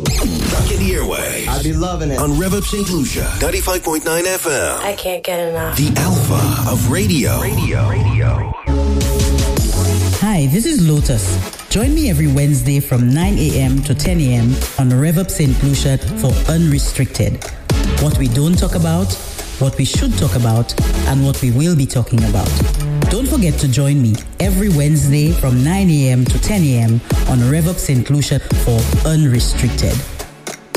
Stuck in the airway. I be loving it. On Rev Up St. Lucia, 95.9 FM. I can't get enough. The alpha of radio. Hi, this is Lotus. Join me every Wednesday from 9 a.m. to 10 a.m. on Rev Up St. Lucia for Unrestricted. What we don't talk about, what we should talk about, and what we will be talking about. Don't forget to join me every Wednesday from 9 a.m. to 10 a.m. on Rev Up St. Lucia for Unrestricted.